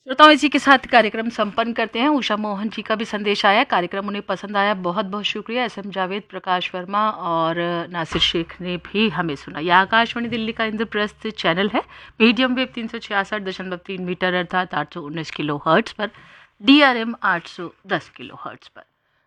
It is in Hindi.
श्रोताओं, इसी के साथ कार्यक्रम संपन्न करते हैं। उषा मोहन जी का भी संदेश आया, कार्यक्रम उन्हें पसंद आया, बहुत बहुत शुक्रिया। एस एम जावेद, प्रकाश वर्मा और नासिर शेख ने भी हमें सुना। यह आकाशवाणी दिल्ली का इंद्रप्रस्थ चैनल है, मीडियम वेव 366.3 मीटर अर्थात 819 किलो हर्ट्ज पर, DRM 810 किलो हर्ट्ज पर।